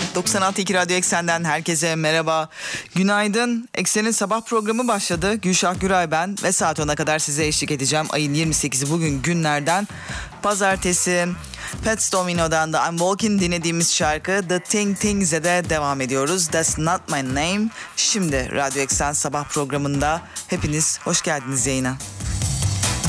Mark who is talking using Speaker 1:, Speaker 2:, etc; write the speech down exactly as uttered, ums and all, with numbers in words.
Speaker 1: doksan altı nokta iki Radyo Eksen'den herkese merhaba. Günaydın. Eksen'in sabah programı başladı. Gülşah Güray ben ve saat ona kadar size eşlik edeceğim. Ayın yirmi sekizi bugün günlerden pazartesi. Pets Domino'dan da I'm Walking dinlediğimiz şarkı The Thing Things'e de devam ediyoruz. That's Not My Name. Şimdi Radyo Eksen sabah programında hepiniz hoş geldiniz yayına.